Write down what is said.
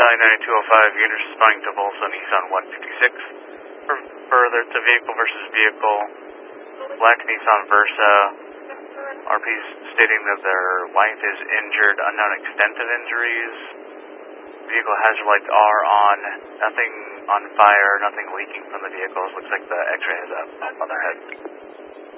Battalion 9205, units responding to Volso Nissan 156. Further to vehicle versus vehicle, black Nissan Versa. RP's stating that their wife is injured, unknown extent of injuries. Vehicle hazard lights are on, nothing on fire, nothing leaking from the vehicles. Looks like the x-ray is up on their head.